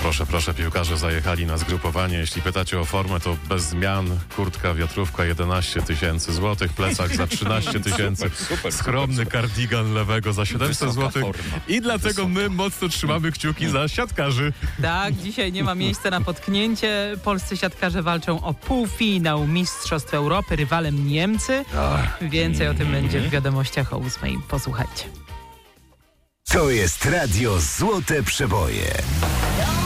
Proszę, piłkarze zajechali na zgrupowanie. Jeśli pytacie o formę, to bez zmian. Kurtka wiatrówka 11 000 złotych, plecak za 13 000, skromny kardigan lewego za 700 złotych. I dlatego my mocno trzymamy kciuki za siatkarzy. Tak, dzisiaj nie ma miejsca na potknięcie. Polscy siatkarze walczą o półfinał Mistrzostw Europy, rywalem Niemcy. Więcej o tym będzie w wiadomościach o 8:00. Posłuchajcie. To jest Radio Złote Przeboje.